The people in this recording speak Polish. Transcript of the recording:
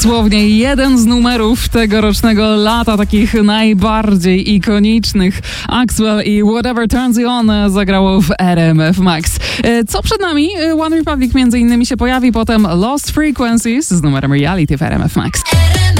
Dosłownie jeden z numerów tegorocznego lata, takich najbardziej ikonicznych. Axwell i Whatever Turns You On zagrało w RMF Max. Co przed nami? One Republic między innymi się pojawi, potem Lost Frequencies z numerem Reality w RMF Max.